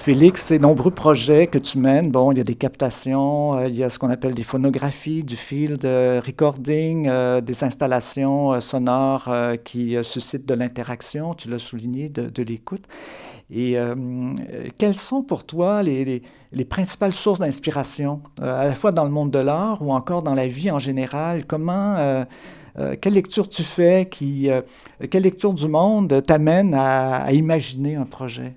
Félix, ces nombreux projets que tu mènes, bon, il y a des captations, il y a ce qu'on appelle des phonographies, du field recording, des installations sonores qui suscitent de l'interaction, tu l'as souligné, de l'écoute. Et quelles sont pour toi les principales sources d'inspiration, à la fois dans le monde de l'art ou encore dans la vie en général? Quelle lecture tu fais quelle lecture du monde t'amène à imaginer un projet?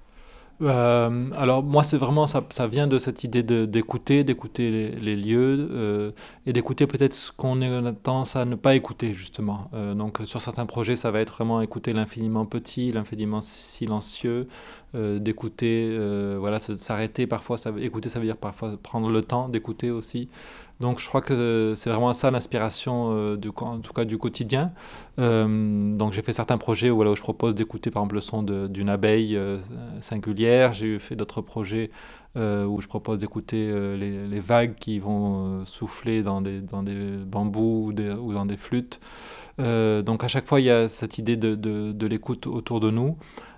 Alors moi, c'est vraiment ça vient de cette idée d'écouter les lieux et d'écouter peut-être ce qu'on a tendance à ne pas écouter justement. Donc sur certains projets, ça va être vraiment écouter l'infiniment petit, l'infiniment silencieux, d'écouter, voilà, s'arrêter parfois. Écouter, ça veut dire parfois prendre le temps d'écouter aussi. Donc je crois que c'est vraiment ça l'inspiration, en tout cas du quotidien. Donc j'ai fait certains projets où, voilà, où je propose d'écouter par exemple le son d'une abeille singulière. J'ai fait d'autres projets où je propose d'écouter les vagues qui vont souffler dans des bambous ou dans des flûtes. Donc à chaque fois il y a cette idée de l'écoute autour de nous.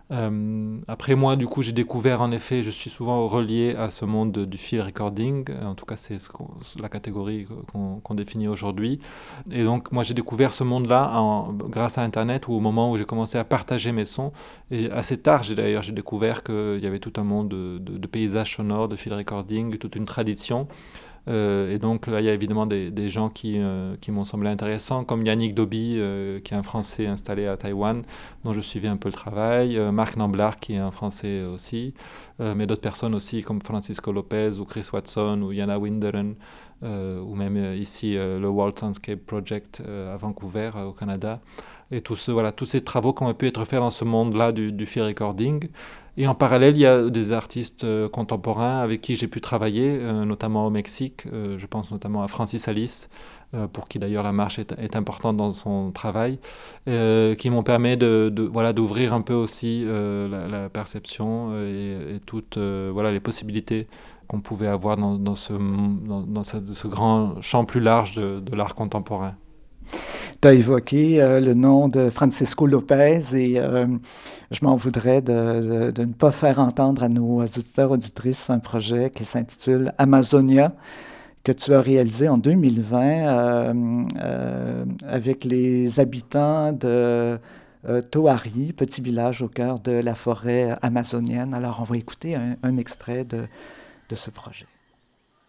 Après moi, du coup, j'ai découvert, en effet, je suis souvent relié à ce monde du field recording. En tout cas, c'est la catégorie qu'on définit aujourd'hui. Et donc, moi, j'ai découvert ce monde-là grâce à Internet, ou au moment où j'ai commencé à partager mes sons. Et assez tard, j'ai découvert qu'il y avait tout un monde de paysages sonores, de field recording, toute une tradition. Et donc là, il y a évidemment des gens qui m'ont semblé intéressants, comme Yannick Doby, qui est un Français installé à Taïwan, dont je suivais un peu le travail, Marc Namblard, qui est un Français aussi, mais d'autres personnes aussi, comme Francisco Lopez, ou Chris Watson, ou Yana Winderen, ou même ici le World Soundscape Project à Vancouver, au Canada. Et voilà, tous ces travaux qui ont pu être faits dans ce monde-là du field recording. Et en parallèle, il y a des artistes contemporains avec qui j'ai pu travailler, notamment au Mexique. Je pense notamment à Francis Alice, pour qui d'ailleurs la marche est importante dans son travail, qui m'ont permis voilà, d'ouvrir un peu aussi la perception et toutes voilà, les possibilités qu'on pouvait avoir dans ce grand champ plus large de l'art contemporain. Tu as évoqué le nom de Francisco Lopez et je m'en voudrais de ne pas faire entendre à nos auditeurs auditrices un projet qui s'intitule Amazonia, que tu as réalisé en 2020 avec les habitants de Toari, petit village au cœur de la forêt amazonienne. Alors, on va écouter un extrait de ce projet.